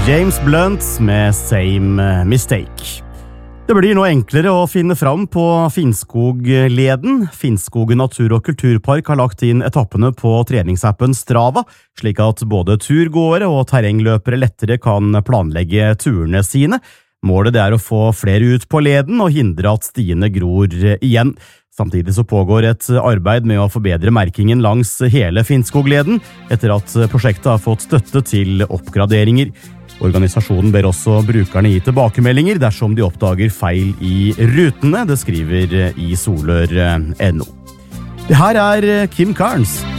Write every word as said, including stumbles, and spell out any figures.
James Blunt med Same Mistake. Det blir nå enklere å finne fram på Finnskogleden. Finnskog natur- og kulturpark har lagt inn etappene på treningsappen Strava, slik at både turgåere og terrengløpere lettere kan planlegge turene sine. Målet er å få flere ut på leden og hindre at stiene gror igjen. Samtidig så pågår et arbeid med å forbedre merkingen langs hele Finnskogleden, etter at prosjektet har fått støtte til oppgraderinger. Organisasjonen ber også brukerne gi tilbakemeldinger dersom de oppdager feil i rutene, det skriver i Solør punktum no. Det her er Kim Carnes.